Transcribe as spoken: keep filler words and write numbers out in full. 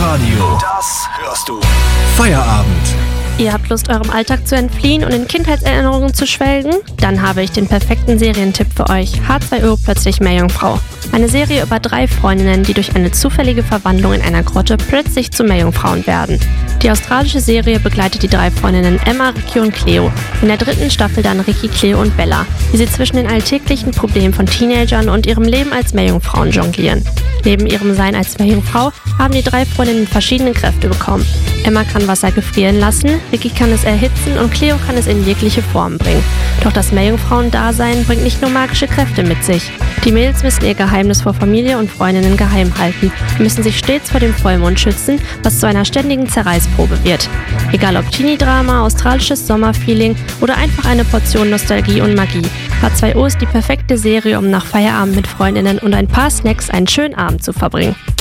Radio. Das hörst du. Feierabend. Ihr habt Lust, eurem Alltag zu entfliehen und in Kindheitserinnerungen zu schwelgen? Dann habe ich den perfekten Serientipp für euch. H zwei O plötzlich Meerjungfrau. Eine Serie über drei Freundinnen, die durch eine zufällige Verwandlung in einer Grotte plötzlich zu Meerjungfrauen werden. Die australische Serie begleitet die drei Freundinnen Emma, Ricky und Cleo. In der dritten Staffel dann Ricky, Cleo und Bella, wie sie zwischen den alltäglichen Problemen von Teenagern und ihrem Leben als Meerjungfrauen jonglieren. Neben ihrem Sein als Meerjungfrau haben die drei Freundinnen verschiedene Kräfte bekommen. Emma kann Wasser gefrieren lassen, Ricky kann es erhitzen und Cleo kann es in jegliche Form bringen. Doch das Meerjungfrauen-Dasein bringt nicht nur magische Kräfte mit sich. Die Mädels müssen ihr Geheimnis vor Familie und Freundinnen geheim halten und müssen sich stets vor dem Vollmond schützen, was zu einer ständigen Zerreißprobe wird. Egal ob Teenie-Drama, australisches Sommerfeeling oder einfach eine Portion Nostalgie und Magie. H zwei O ist die perfekte Serie, um nach Feierabend mit Freundinnen und ein paar Snacks einen schönen Abend zu verbringen.